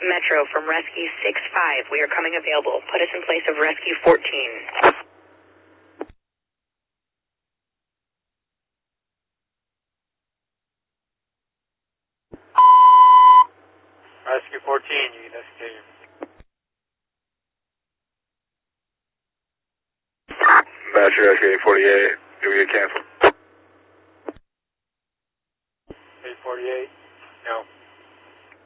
Metro from Rescue 6-5. We are coming available. Put us in place of Rescue 14. Rescue 14, you can escape. Metro Rescue 48, do we get canceled?